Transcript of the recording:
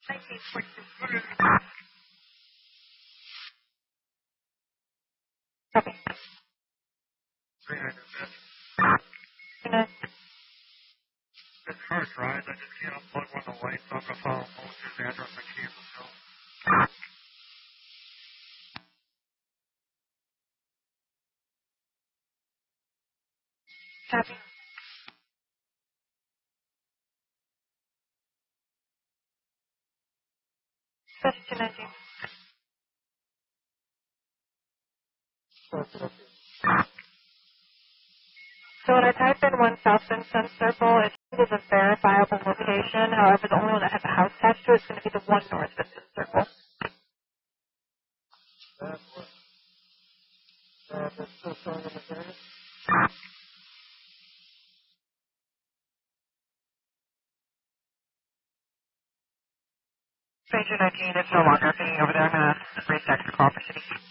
Copy. 300. Good night. It's hard drive. I just can't unplug one of the lights. I'm going to follow Moses' address on Kansas Hill. Copy. 5219. So when I type in 1 South Vincent Circle, it is a verifiable location. However, the only one that has a house attached to it is going to be the 1 North Vincent Circle. That's still showing in the area? Stranger 19 is no longer being over there. I'm going to reach extra call for city.